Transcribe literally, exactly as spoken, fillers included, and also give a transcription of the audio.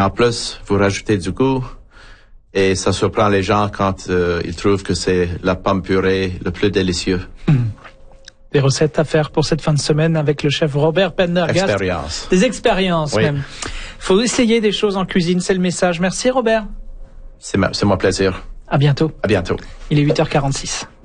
en plus, vous rajoutez du goût et ça surprend les gens quand euh, ils trouvent que c'est la pomme purée le plus délicieux. Mmh. Des recettes à faire pour cette fin de semaine avec le chef Robert Pendergast. Expérience. Des expériences oui. même. Il faut essayer des choses en cuisine, c'est le message. Merci Robert. C'est, ma, c'est mon plaisir. À bientôt. À bientôt. Il est huit heures quarante-six.